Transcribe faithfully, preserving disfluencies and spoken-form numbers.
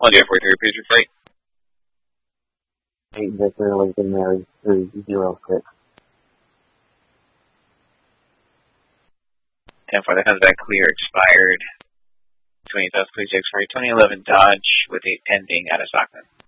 one zero four three, please repeat. eight Victor Lincoln Mary three zero six. ten four, that comes back clear, expired. twenty thousand, please check for twenty eleven Dodge with a pending out of stock.